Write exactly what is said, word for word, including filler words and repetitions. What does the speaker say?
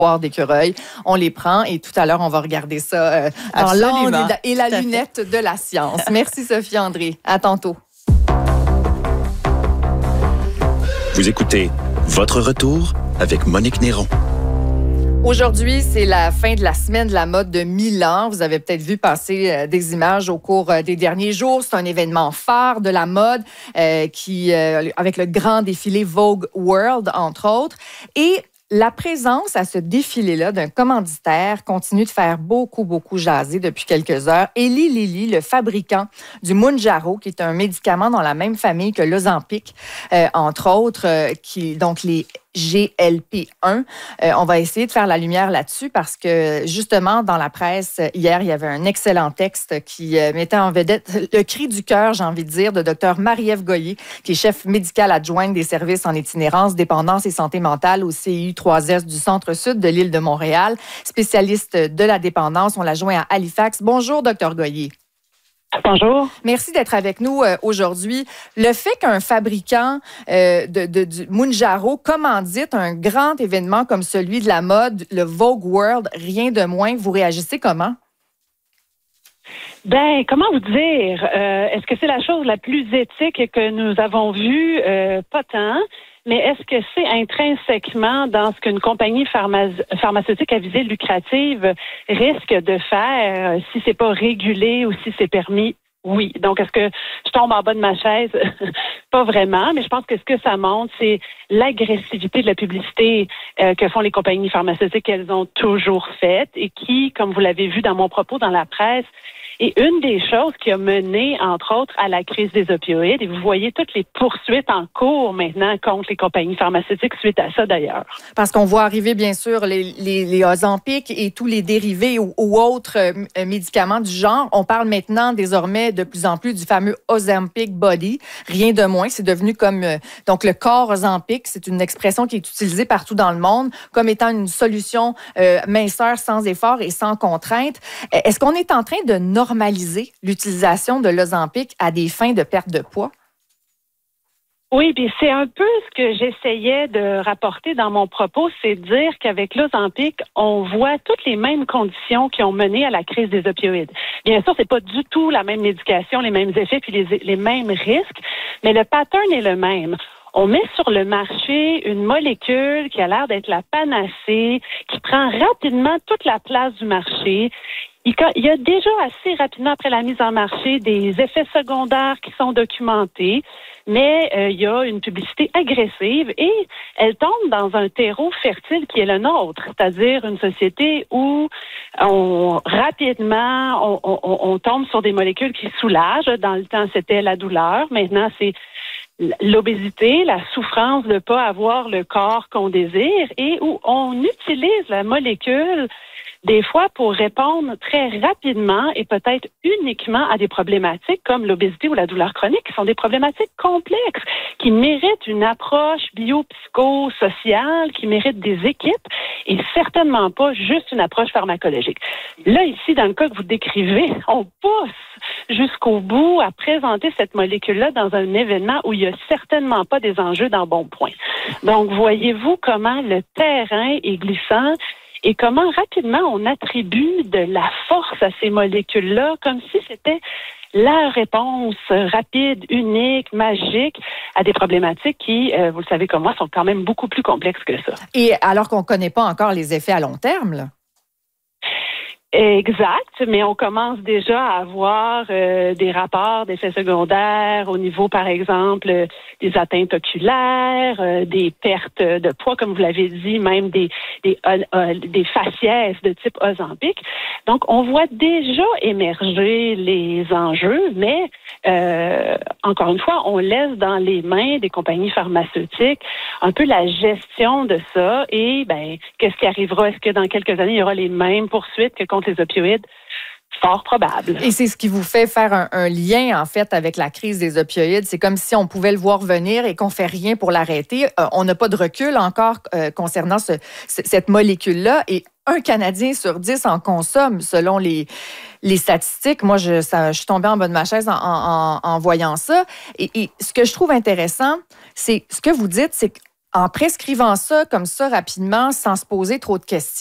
d'écureuil. On les prend et tout à l'heure, on va regarder ça euh, dans l'angle et la lunette de la science. Merci Sophie André. À tantôt. Vous écoutez Votre Retour avec Monique Néron. Aujourd'hui, c'est la fin de la semaine de la mode de Milan. Vous avez peut-être vu passer euh, des images au cours euh, des derniers jours. C'est un événement phare de la mode euh, qui, euh, avec le grand défilé Vogue World, entre autres. Et la présence à ce défilé-là d'un commanditaire continue de faire beaucoup, beaucoup jaser depuis quelques heures. Eli Lilly, le fabricant du Mounjaro, qui est un médicament dans la même famille que l'Ozempic, euh, entre autres, euh, qui, donc les G L P un. Euh, on va essayer de faire la lumière là-dessus parce que, justement, dans la presse, hier, il y avait un excellent texte qui euh, mettait en vedette le cri du cœur, j'ai envie de dire, de Dr Marie-Ève Goyer, qui est chef médical adjointe des services en itinérance, dépendance et santé mentale au C I U trois S du Centre-Sud de l'île de Montréal, spécialiste de la dépendance. On l'a joint à Halifax. Bonjour, Dr Goyer. Bonjour. Merci d'être avec nous euh, aujourd'hui. Le fait qu'un fabricant euh, de, de, du Mounjaro commandite un grand événement comme celui de la mode, le Vogue World, rien de moins, vous réagissez comment? Ben, comment vous dire? Euh, est-ce que c'est la chose la plus éthique que nous avons vue? Euh, pas tant. Mais est-ce que c'est intrinsèquement dans ce qu'une compagnie pharma- pharmaceutique à visée lucrative risque de faire si c'est pas régulé ou si c'est permis? Oui. Donc, est-ce que je tombe en bas de ma chaise? Pas vraiment, mais je pense que ce que ça montre, c'est l'agressivité de la publicité euh, que font les compagnies pharmaceutiques qu'elles ont toujours faites et qui, comme vous l'avez vu dans mon propos dans la presse, est une des choses qui a mené, entre autres, à la crise des opioïdes. Et vous voyez toutes les poursuites en cours maintenant contre les compagnies pharmaceutiques suite à ça, d'ailleurs. Parce qu'on voit arriver, bien sûr, les, les, les Ozempic et tous les dérivés ou, ou autres euh, médicaments du genre. On parle maintenant, désormais, de plus en plus du fameux Ozempic Body. Rien de moins. C'est devenu comme... Euh, donc, le corps Ozempic, c'est une expression qui est utilisée partout dans le monde comme étant une solution euh, minceur sans effort et sans contrainte. Est-ce qu'on est en train de normaliser normaliser l'utilisation de l'Ozempic à des fins de perte de poids? Oui, puis c'est un peu ce que j'essayais de rapporter dans mon propos, c'est de dire qu'avec l'Ozempic, on voit toutes les mêmes conditions qui ont mené à la crise des opioïdes. Bien sûr, c'est pas du tout la même médication, les mêmes effets puis les, les mêmes risques, mais le pattern est le même. On met sur le marché une molécule qui a l'air d'être la panacée, qui prend rapidement toute la place du marché. Il y a déjà assez rapidement après la mise en marché des effets secondaires qui sont documentés, mais euh, il y a une publicité agressive et elle tombe dans un terreau fertile qui est le nôtre, c'est-à-dire une société où on rapidement on, on, on tombe sur des molécules qui soulagent. Dans le temps, c'était la douleur. Maintenant, c'est l'obésité, la souffrance de ne pas avoir le corps qu'on désire et où on utilise la molécule des fois pour répondre très rapidement et peut-être uniquement à des problématiques comme l'obésité ou la douleur chronique, qui sont des problématiques complexes, qui méritent une approche biopsychosociale, qui méritent des équipes et certainement pas juste une approche pharmacologique. Là, ici, dans le cas que vous décrivez, on pousse jusqu'au bout à présenter cette molécule-là dans un événement où il n'y a certainement pas des enjeux d'embonpoint. Donc, voyez-vous comment le terrain est glissant et comment rapidement on attribue de la force à ces molécules-là, comme si c'était la réponse rapide, unique, magique à des problématiques qui, euh, vous le savez comme moi, sont quand même beaucoup plus complexes que ça. Et alors qu'on ne connaît pas encore les effets à long terme, là? Exact, mais on commence déjà à avoir euh, des rapports d'effets secondaires au niveau, par exemple, euh, des atteintes oculaires, euh, des pertes de poids, comme vous l'avez dit, même des des, euh, euh, des faciès de type Ozempic. Donc, on voit déjà émerger les enjeux, mais euh, encore une fois, on laisse dans les mains des compagnies pharmaceutiques un peu la gestion de ça. Et ben, qu'est-ce qui arrivera? Est-ce que dans quelques années, il y aura les mêmes poursuites que contre les opioïdes? Fort probable. Et c'est ce qui vous fait faire un, un lien, en fait, avec la crise des opioïdes. C'est comme si on pouvait le voir venir et qu'on fait rien pour l'arrêter. Euh, on n'a pas de recul encore euh, concernant ce, c- cette molécule-là. Et un Canadien sur dix en consomme, selon les, les statistiques. Moi, je, ça, je suis tombée en bas de ma chaise en, en, en voyant ça. Et, et ce que je trouve intéressant, c'est ce que vous dites, c'est que en prescrivant ça comme ça rapidement, sans se poser trop de questions,